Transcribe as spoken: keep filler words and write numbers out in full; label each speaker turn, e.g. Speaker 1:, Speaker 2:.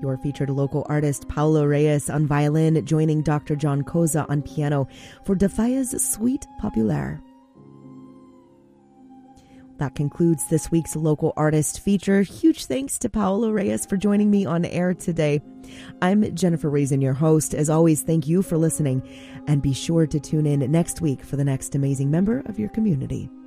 Speaker 1: Your featured local artist Paulo Reyes on violin, joining Doctor John Koza on piano for Defia's Suite Populaire. That concludes this week's local artist feature. Huge thanks to Paulo Reyes for joining me on air today. I'm Jennifer Raisin, your host. As always, thank you for listening, and be sure to tune in next week for the next amazing member of your community.